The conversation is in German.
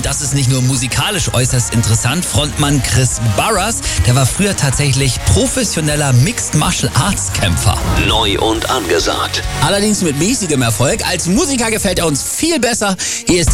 Und das ist nicht nur musikalisch äußerst interessant. Frontmann Chris Burrers, der war früher tatsächlich professioneller Mixed Martial Arts Kämpfer. Neu und angesagt. Allerdings mit mäßigem Erfolg. Als Musiker gefällt er uns viel besser. Hier ist